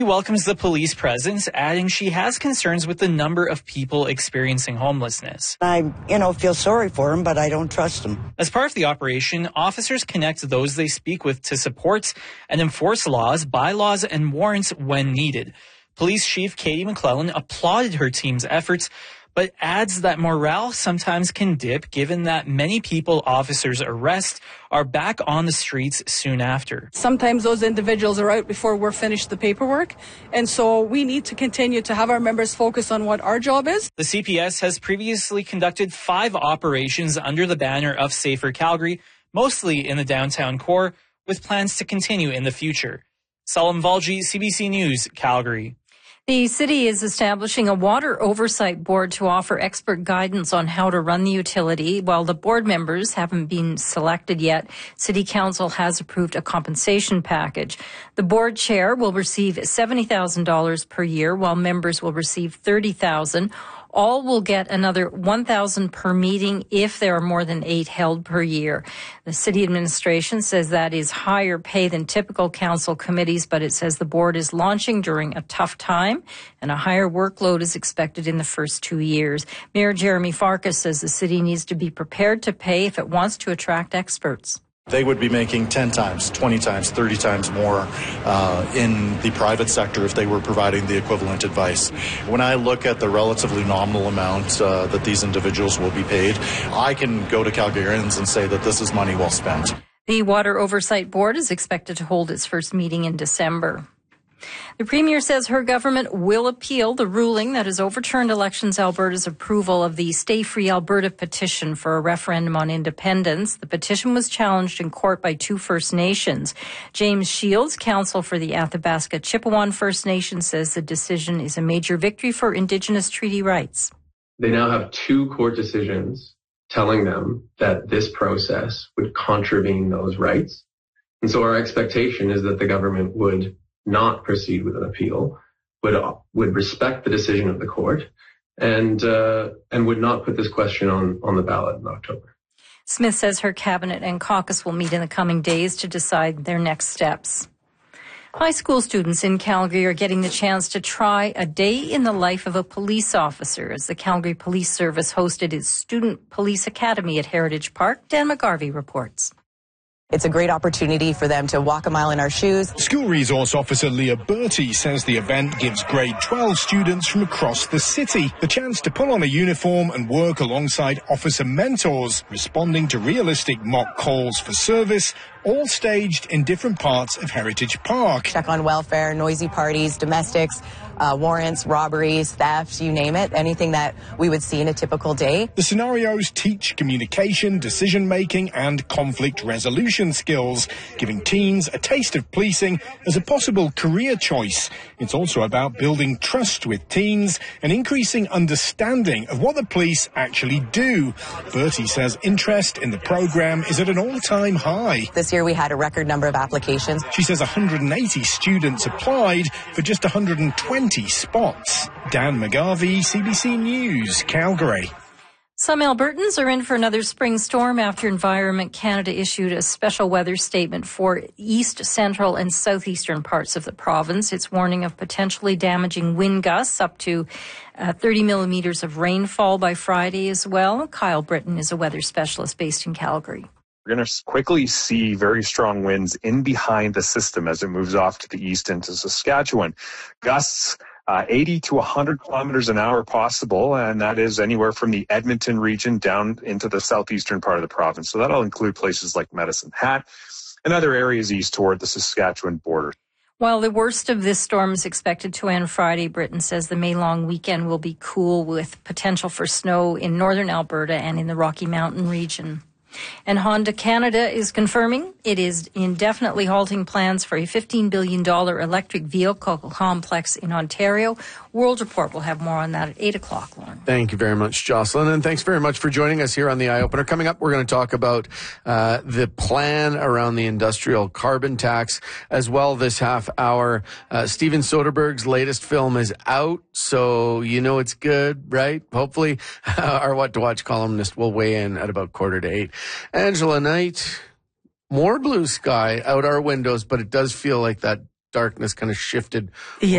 She welcomes the police presence, adding she has concerns with the number of people experiencing homelessness. I, feel sorry for them, but I don't trust them. As part of the operation, officers connect those they speak with to support and enforce laws, bylaws, and warrants when needed. Police Chief Katie McClellan applauded her team's efforts, but adds that morale sometimes can dip given that many people officers arrest are back on the streets soon after. Sometimes those individuals are out before we're finished the paperwork, and so we need to continue to have our members focus on what our job is. The CPS has previously conducted 5 operations under the banner of Safer Calgary, mostly in the downtown core, with plans to continue in the future. Salim Valji, CBC News, Calgary. The city is establishing a water oversight board to offer expert guidance on how to run the utility. While the board members haven't been selected yet, City Council has approved a compensation package. The board chair will receive $70,000 per year, while members will receive $30,000. All will get another $1,000 per meeting if there are more than 8 held per year. The city administration says that is higher pay than typical council committees, but it says the board is launching during a tough time and a higher workload is expected in the first 2 years. Mayor Jeremy Farkas says the city needs to be prepared to pay if it wants to attract experts. They would be making 10 times, 20 times, 30 times more in the private sector if they were providing the equivalent advice. When I look at the relatively nominal amount that these individuals will be paid, I can go to Calgarians and say that this is money well spent. The Water Oversight Board is expected to hold its first meeting in December. The Premier says her government will appeal the ruling that has overturned Elections Alberta's approval of the Stay Free Alberta petition for a referendum on independence. The petition was challenged in court by 2 First Nations. James Shields, counsel for the Athabasca Chippewan First Nation, says the decision is a major victory for Indigenous treaty rights. They now have 2 court decisions telling them that this process would contravene those rights. And so our expectation is that the government would not proceed with an appeal, would respect the decision of the court, and would not put this question on the ballot in October. Smith says her cabinet and caucus will meet in the coming days to decide their next steps. High school students in Calgary are getting the chance to try a day in the life of a police officer as the Calgary Police Service hosted its Student Police Academy at Heritage Park. Dan McGarvey reports. It's a great opportunity for them to walk a mile in our shoes. School Resource Officer Leah Bertie says the event gives grade 12 students from across the city the chance to put on a uniform and work alongside officer mentors, responding to realistic mock calls for service, all staged in different parts of Heritage Park. Check on welfare, noisy parties, domestics, warrants, robberies, thefts, you name it, anything that we would see in a typical day. The scenarios teach communication, decision-making and conflict resolution skills, giving teens a taste of policing as a possible career choice. It's also about building trust with teens and increasing understanding of what the police actually do. Bertie says interest in the program is at an all-time high. This year we had a record number of applications. She says 180 students applied for just 120 spots. Dan McGarvey, CBC News, Calgary. Some Albertans are in for another spring storm after Environment Canada issued a special weather statement for east, central and southeastern parts of the province. It's warning of potentially damaging wind gusts up to 30 millimeters of rainfall by Friday as well. Kyle Britton is a weather specialist based in Calgary. We're going to quickly see very strong winds in behind the system as it moves off to the east into Saskatchewan. Gusts 80 to 100 kilometers an hour possible, and that is anywhere from the Edmonton region down into the southeastern part of the province. So that'll include places like Medicine Hat and other areas east toward the Saskatchewan border. While the worst of this storm is expected to end Friday, Britain says the May long weekend will be cool with potential for snow in northern Alberta and in the Rocky Mountain region. And Honda Canada is confirming it is indefinitely halting plans for a $15 billion electric vehicle complex in Ontario. World Report will have more on that at 8 o'clock, Lauren. Thank you very much, Jocelyn. And thanks very much for joining us here on the Eye Opener. Coming up, we're going to talk about the plan around the industrial carbon tax as well this half hour. Steven Soderbergh's latest film is out, so you know it's good, right? Hopefully, our What to Watch columnist will weigh in at about 7:45. Angela Knight, more blue sky out our windows, but it does feel like that darkness kind of shifted